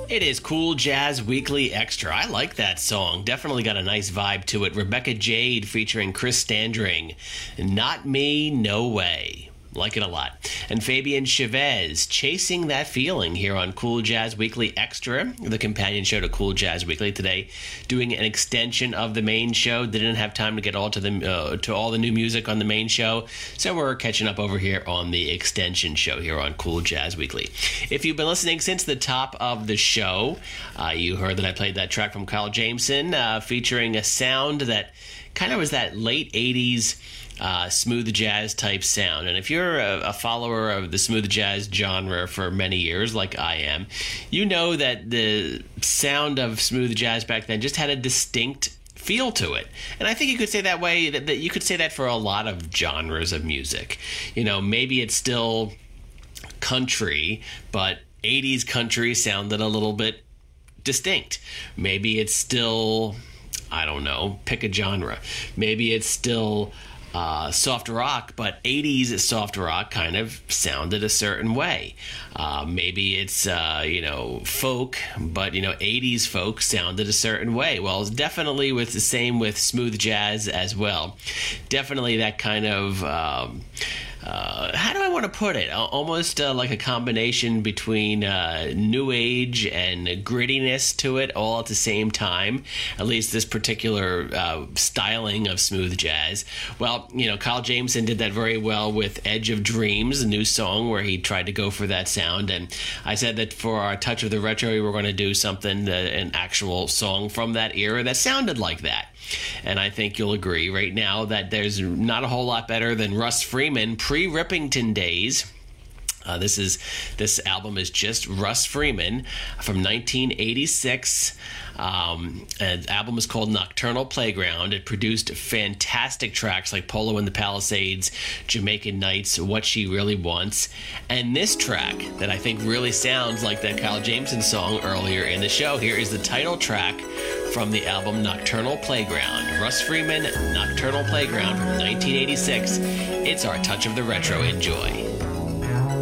It is Cool Jazz Weekly Extra. I like that song. Definitely got a nice vibe to it. Rebecca Jade featuring Chris Standring. Not Me, No Way. Like it a lot. And Fabian Chavez, Chasing That Feeling, here on Cool Jazz Weekly Extra, the companion show to Cool Jazz Weekly. Today, doing an extension of the main show. Didn't have time to get all to all the new music on the main show, so we're catching up over here on the extension show here on Cool Jazz Weekly. If you've been listening since the top of the show, you heard that I played that track from Kyle Jameson, featuring a sound that kind of was that late 80s smooth jazz type sound. And if you're a follower of the smooth jazz genre for many years, like I am, you know that the sound of smooth jazz back then just had a distinct feel to it. And I think you could say that way, that you could say that for a lot of genres of music. You know, maybe it's still country, but 80s country sounded a little bit distinct. Maybe it's still, I don't know, pick a genre. Maybe it's still soft rock, but 80s soft rock kind of sounded a certain way. Maybe it's, folk, but, 80s folk sounded a certain way. Well, it's definitely with the same with smooth jazz as well. Definitely that kind of, how do I want to put it? Almost like a combination between new age and grittiness to it all at the same time. At least this particular styling of smooth jazz. Well, Kyle Jameson did that very well with Edge of Dreams, a new song where he tried to go for that sound. And I said that for our Touch of the Retro, we were going to do something, an actual song from that era that sounded like that. And I think you'll agree right now that there's not a whole lot better than Russ Freeman pre-Rippington days. This album is just Russ Freeman from 1986. And the album is called Nocturnal Playground. It produced fantastic tracks like Polo in the Palisades, Jamaican Nights, What She Really Wants, and this track that I think really sounds like that Kyle Jameson song earlier in the show. Here is the title track from the album Nocturnal Playground. Russ Freeman, Nocturnal Playground from 1986. It's our Touch of the Retro. Enjoy.